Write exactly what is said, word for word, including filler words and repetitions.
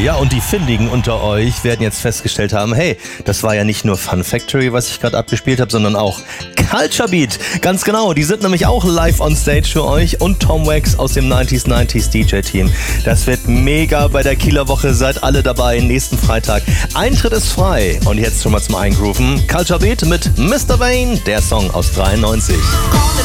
Ja, und die Findigen unter euch werden jetzt festgestellt haben, hey, das war ja nicht nur Fun Factory, was ich gerade abgespielt habe, sondern auch Culture Beat. Ganz genau, die sind nämlich auch live on stage für euch und Tom Wax aus dem neunziger neunziger D J-Team. Das wird mega bei der Kieler Woche, seid alle dabei, nächsten Freitag. Eintritt ist frei und jetzt schon mal zum Eingrooven. Culture Beat mit Mister Vane, der Song aus dreiundneunzig.